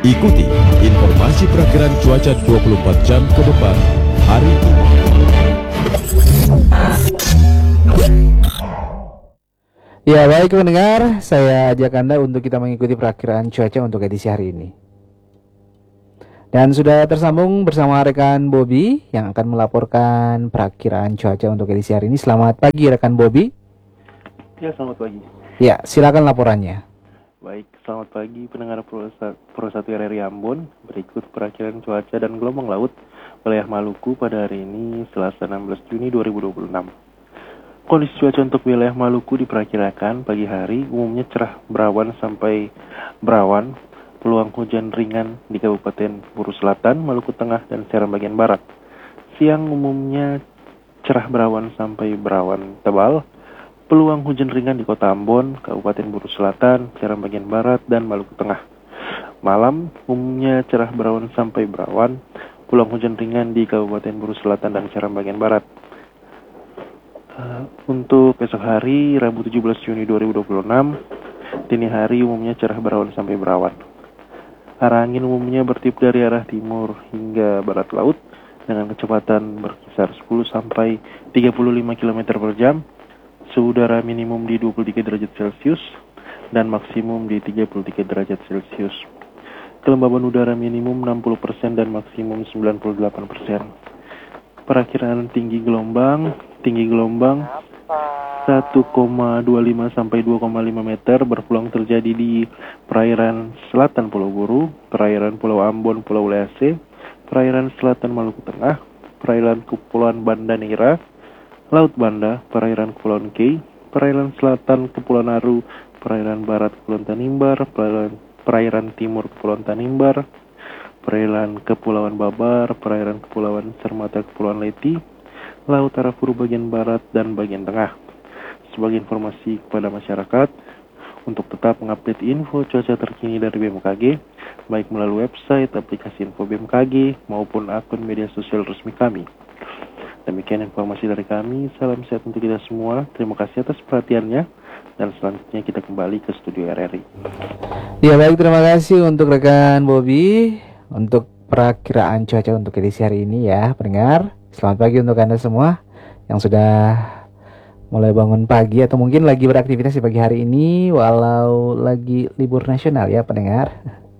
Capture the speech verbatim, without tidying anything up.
Ikuti informasi perakiraan cuaca dua puluh empat jam ke depan hari ini. Ya baik pendengar, saya ajak Anda untuk kita mengikuti perakiraan cuaca untuk edisi hari ini. Dan sudah tersambung bersama rekan Bobby yang akan melaporkan perakiraan cuaca untuk edisi hari ini. Selamat pagi rekan Bobby. Ya, selamat pagi. Ya, silakan laporannya. Baik, selamat pagi pendengar Pro satu R R I Ambon. Berikut perakiraan cuaca dan gelombang laut wilayah Maluku pada hari ini Selasa enam belas Juni dua ribu dua puluh enam. Kondisi cuaca untuk wilayah Maluku diperkirakan pagi hari umumnya cerah berawan sampai berawan, peluang hujan ringan di Kabupaten Buru Selatan, Maluku Tengah, dan Seram bagian barat. Siang umumnya cerah berawan sampai berawan tebal, peluang hujan ringan di Kota Ambon, Kabupaten Buru Selatan, Seram bagian barat, dan Maluku Tengah. Malam umumnya cerah berawan sampai berawan, peluang hujan ringan di Kabupaten Buru Selatan dan Seram bagian barat. Uh, untuk esok hari, Rabu tujuh belas Juni dua ribu dua puluh enam, dini hari umumnya cerah berawan sampai berawan. Arah angin umumnya bertiup dari arah timur hingga barat laut dengan kecepatan berkisar sepuluh sampai tiga puluh lima kilometer per jam. Suhu udara minimum di dua puluh tiga derajat Celcius dan maksimum di tiga puluh tiga derajat Celcius. Kelembaban udara minimum enam puluh persen dan maksimum sembilan puluh delapan persen. Perakiraan tinggi gelombang, tinggi gelombang satu koma dua lima sampai dua koma lima meter berpeluang terjadi di perairan selatan Pulau Buru, perairan Pulau Ambon, Pulau Leuser, perairan selatan Maluku Tengah, perairan Kepulauan Banda Neira, Laut Banda, perairan Kepulauan Kei, perairan selatan Kepulauan Aru, perairan barat Kepulauan Tanimbar, perairan, perairan timur Kepulauan Tanimbar, perairan Kepulauan Babar, perairan Kepulauan Sermata Kepulauan Leti, Laut Arafuru bagian barat dan bagian tengah. Sebagai informasi kepada masyarakat, untuk tetap mengupdate info cuaca terkini dari B M K G, baik melalui website, aplikasi info B M K G, maupun akun media sosial resmi kami. Demikian informasi dari kami, salam sehat untuk kita semua, terima kasih atas perhatiannya, dan selanjutnya kita kembali ke studio R R I. Ya baik, terima kasih untuk rekan Bobby untuk perakiraan cuaca untuk edisi hari ini ya pendengar. Selamat pagi untuk Anda semua yang sudah mulai bangun pagi atau mungkin lagi beraktivitas di pagi hari ini walau lagi libur nasional ya pendengar.